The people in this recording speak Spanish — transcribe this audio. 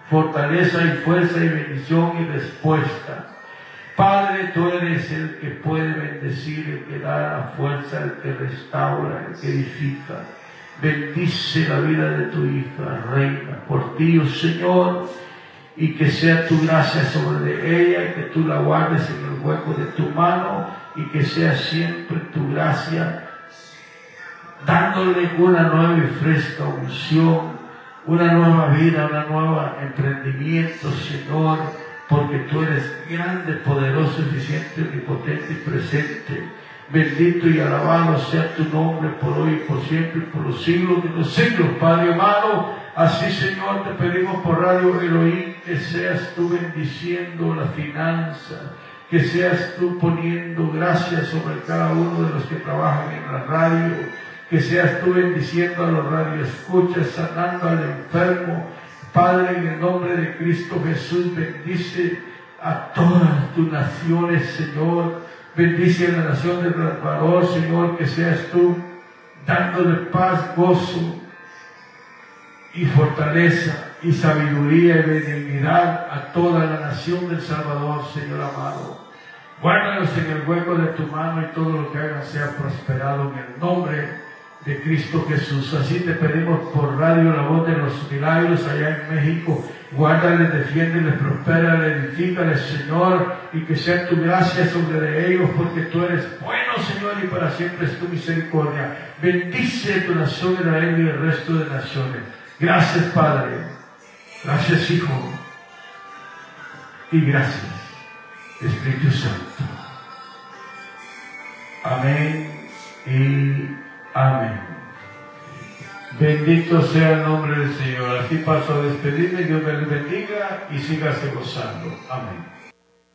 fortaleza y fuerza y bendición y respuesta. Padre, tú eres el que puede bendecir, el que da la fuerza, el que restaura, el que edifica. Bendice la vida de tu hija, reina, por ti, oh Señor, y que sea tu gracia sobre ella, que tú la guardes en el hueco de tu mano, y que sea siempre tu gracia, dándole una nueva y fresca unción, una nueva vida, una nueva emprendimiento, Señor, porque tú eres grande, poderoso, eficiente, omnipotente y presente. Bendito y alabado sea tu nombre por hoy y por siempre y por los siglos de los siglos, Padre amado. Así, Señor, te pedimos por Radio Elohim que seas tú bendiciendo la finanza, que seas tú poniendo gracias sobre cada uno de los que trabajan en la radio, que seas tú bendiciendo a los radioescuchas, sanando al enfermo. Padre, en el nombre de Cristo Jesús, bendice a todas tus naciones, Señor. Bendice a la nación de Salvador, Señor, que seas tú dándole paz, gozo y fortaleza y sabiduría y benignidad a toda la nación del Salvador, Señor amado. Guárdalos en el hueco de tu mano y todo lo que hagan sea prosperado en el nombre de Cristo Jesús. Así te pedimos por Radio La Voz de los Milagros allá en México. Guárdales, defiéndeles, prospérales, edifícales, Señor, y que sea tu gracia sobre ellos, porque tú eres bueno, Señor, y para siempre es tu misericordia. Bendice tu nación Israel y el resto de naciones. Gracias, Padre. Gracias, Hijo. Y gracias, Espíritu Santo. Amén y amén. Bendito sea el nombre del Señor. Así paso a despedirme. Dios me bendiga y sígase gozando. Amén.